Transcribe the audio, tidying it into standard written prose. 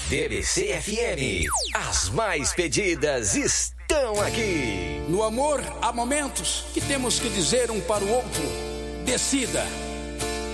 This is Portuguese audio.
BBC FM, as mais pedidas estão aqui. No amor, há momentos que temos que dizer um para o outro: decida.